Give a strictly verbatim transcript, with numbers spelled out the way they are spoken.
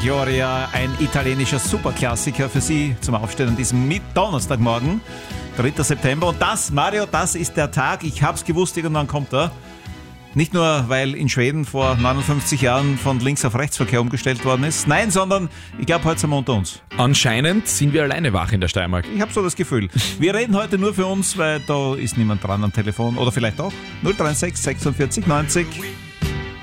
Gloria, ein italienischer Superklassiker für Sie zum Aufstehen an diesem Donnerstagmorgen, dritter September. Und das, Mario, das ist der Tag, ich hab's gewusst, irgendwann kommt er. Nicht nur, weil in Schweden vor neunundfünfzig Jahren von links auf Rechtsverkehr umgestellt worden ist. Nein, sondern ich glaube, heute sind wir unter uns. Anscheinend sind wir alleine wach in der Steiermark. Ich habe so das Gefühl. Wir reden heute nur für uns, weil da ist niemand dran am Telefon. Oder vielleicht auch. null drei sechs sechsundvierzig neunzig